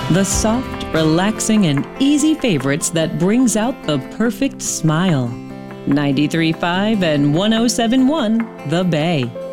The soft, relaxing, and easy favorites that brings out the perfect smile. 93.5 and 107.1 The Bay.